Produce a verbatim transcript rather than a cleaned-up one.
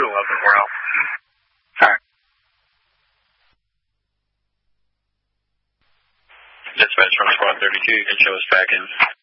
two eleven, we're out. All right. Dispatch from Squad thirty-two, you can show us back in.